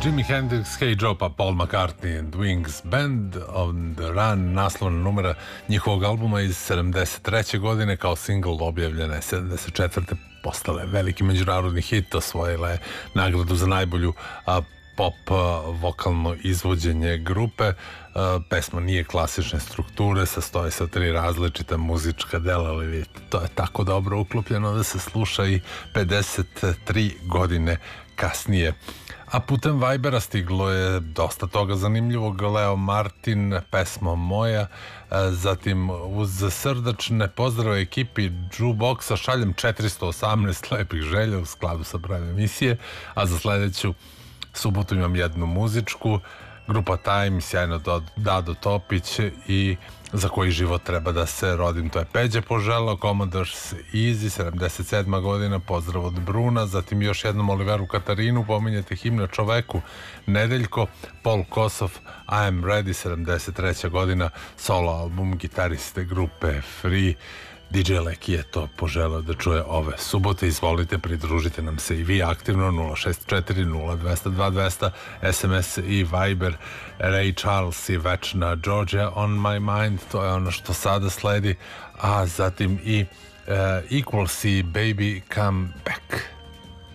Jimi Hendrix, Hey Joe, pa Paul McCartney and Wings, Band on the Run, naslovna numera njihovog albuma iz 73. godine, kao single objavljena je 74. postala je veliki međunarodni hit, osvojila je nagradu za najbolju pop vokalno izvođenje grupe. Pesma nije klasične strukture, sastoji se od 3 različita muzička dela, ali vidite, to je tako dobro uklopljeno da se sluša i 53 godine kasnije. A putem Vibera stiglo je dosta toga zanimljivog. Leo Martin, pesma moja, zatim uz srdačne pozdrave ekipi Jukeboxa šaljem 418 lepih želja u skladu sa brojem emisije, a za sledeću subotu imam jednu muzičku, grupa Time, sjajno Dado Topić i Za koji život treba da se rodim, to je Peđa poželao, Commodores Easy, 77. godina, pozdrav od Bruna, zatim još jednom Oliveru Katarinu, pominjete himna čoveku, Nedeljko, Paul Kosov, I am ready, 73. godina, solo album gitariste grupe Free, DJ Leki je to poželao da čuje ove subote. Izvolite, pridružite nam se i vi aktivno 064 0200 2200, SMS i Viber. Ray Charles i Večna Georgia on my mind, to je ono što sada sledi, a zatim i Equals i Baby Come Back.